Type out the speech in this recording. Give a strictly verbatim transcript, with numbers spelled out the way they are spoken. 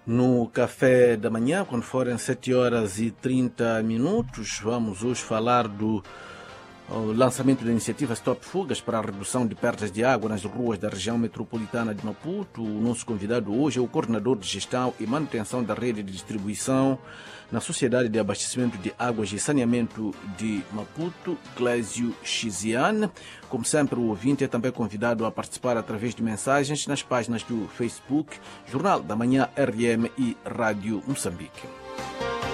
No café da manhã, quando forem sete horas e trinta minutos, vamos hoje falar do o lançamento da iniciativa Stop Fugas para a redução de perdas de água nas ruas da região metropolitana de Maputo. O nosso convidado hoje é o coordenador de gestão e manutenção da rede de distribuição na Sociedade de Abastecimento de Águas e Saneamento de Maputo, Clésio Xiziane. Como sempre, o ouvinte é também convidado a participar através de mensagens nas páginas do Facebook, Jornal da Manhã R M e Rádio Moçambique.